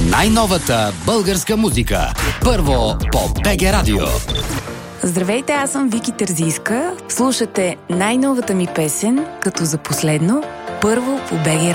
Най-новата българска музика. Първо по БГ Радио. Здравейте, аз съм Вики Терзийска. Слушате най-новата ми песен, като за последно, първо по БГ